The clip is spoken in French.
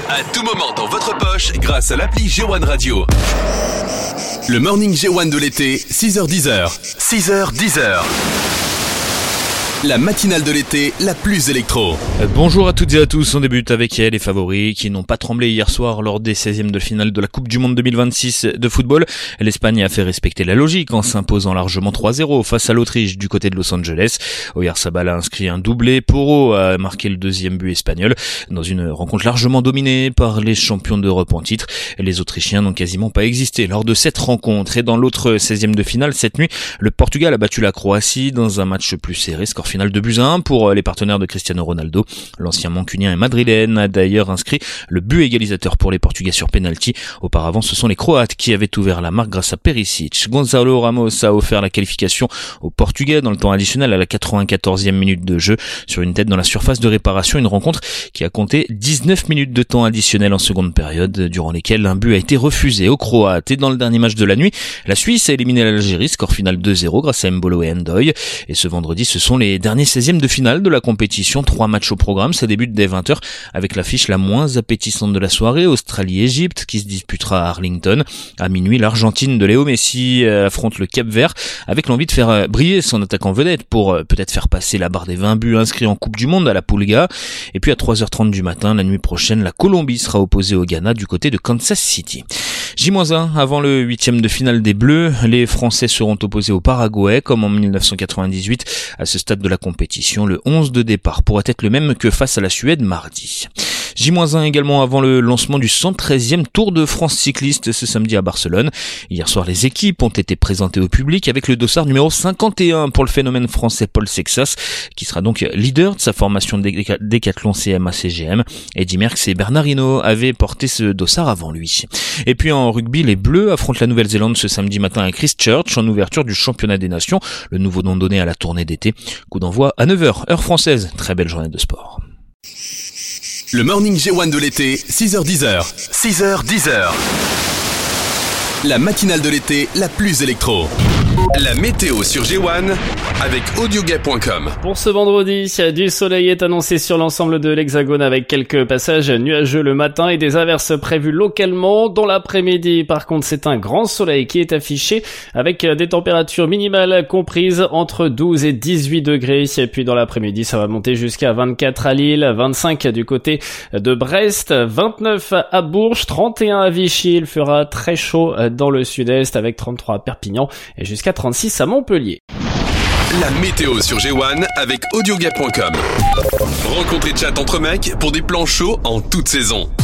à tout moment dans votre poche grâce à l'appli G1 Radio. Le Morning G1 de l'été, 6h-10h. 6h-10h. La matinale de l'été, la plus électro. Bonjour à toutes et à tous, on débute avec les favoris qui n'ont pas tremblé hier soir lors des 16e de finale de la Coupe du Monde 2026 de football. L'Espagne a fait respecter la logique en s'imposant largement 3-0 face à l'Autriche du côté de Los Angeles. Oyarzabal a inscrit un doublé, Porro a marqué le deuxième but espagnol dans une rencontre largement dominée par les champions d'Europe en titre. Les Autrichiens n'ont quasiment pas existé lors de cette rencontre. Et dans l'autre 16e de finale, cette nuit, le Portugal a battu la Croatie dans un match plus serré, score final 2-1 pour les partenaires de Cristiano Ronaldo. L'ancien mancunien et madrilène a d'ailleurs inscrit le but égalisateur pour les Portugais sur penalty. Auparavant, ce sont les Croates qui avaient ouvert la marque grâce à Perisic. Gonzalo Ramos a offert la qualification aux Portugais dans le temps additionnel à la 94e minute de jeu sur une tête dans la surface de réparation. Une rencontre qui a compté 19 minutes de temps additionnel en seconde période, durant lesquelles un but a été refusé aux Croates. Et dans le dernier match de la nuit, la Suisse a éliminé l'Algérie, score final 2-0 grâce à Mbolo et Ndoye. Et ce vendredi, ce sont les dernier 16e de finale de la compétition, 3 matchs au programme, ça débute dès 20h avec l'affiche la moins appétissante de la soirée, Australie-Égypte, qui se disputera à Arlington. À minuit, l'Argentine de Léo Messi affronte le Cap-Vert avec l'envie de faire briller son attaquant vedette pour peut-être faire passer la barre des 20 buts inscrits en Coupe du Monde à la Pulga. Et puis à 3h30 du matin, la nuit prochaine, la Colombie sera opposée au Ghana du côté de Kansas City. J-1 avant le 8e de finale des Bleus, les Français seront opposés au Paraguay comme en 1998. À ce stade de la compétition, le 11 de départ pourrait être le même que face à la Suède mardi. J-1 également avant le lancement du 113e Tour de France cycliste ce samedi à Barcelone. Hier soir, les équipes ont été présentées au public avec le dossard numéro 51 pour le phénomène français Paul Sexas, qui sera donc leader de sa formation Décathlon CMA-CGM. Eddy Merckx et Bernard Hinault avaient porté ce dossard avant lui. Et puis en rugby, les Bleus affrontent la Nouvelle-Zélande ce samedi matin à Christchurch en ouverture du championnat des nations, le nouveau nom donné à la tournée d'été. Coup d'envoi à 9h, heure française. Très belle journée de sport. Le Morning G1 de l'été, 6h-10h. 6h-10h. La matinale de l'été, la plus électro. La météo sur G1 avec Audioguet.com. Pour ce vendredi, du soleil est annoncé sur l'ensemble de l'Hexagone avec quelques passages nuageux le matin et des averses prévues localement. Dans l'après-midi, par contre, c'est un grand soleil qui est affiché avec des températures minimales comprises entre 12 et 18 degrés. Et puis dans l'après-midi, ça va monter jusqu'à 24 à Lille, 25 du côté de Brest, 29 à Bourges, 31 à Vichy. Il fera très chaud dans le sud-est avec 33 à Perpignan et jusqu'à 36 à Montpellier. La météo sur G1 avec Audioguet.com. Rencontre et chat entre mecs pour des plans chauds en toute saison.